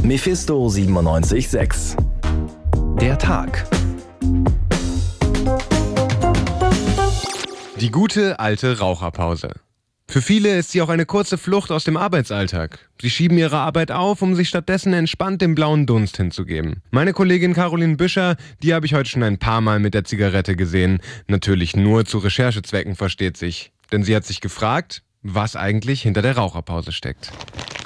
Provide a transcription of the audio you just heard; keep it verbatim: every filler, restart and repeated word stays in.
Mephisto siebenundneunzig Komma sechs. Der Tag. Die gute alte Raucherpause. Für viele ist sie auch eine kurze Flucht aus dem Arbeitsalltag. Sie schieben ihre Arbeit auf, um sich stattdessen entspannt dem blauen Dunst hinzugeben. Meine Kollegin Caroline Büscher, die habe ich heute schon ein paar Mal mit der Zigarette gesehen. Natürlich nur zu Recherchezwecken, versteht sich. Denn sie hat sich gefragt, was eigentlich hinter der Raucherpause steckt.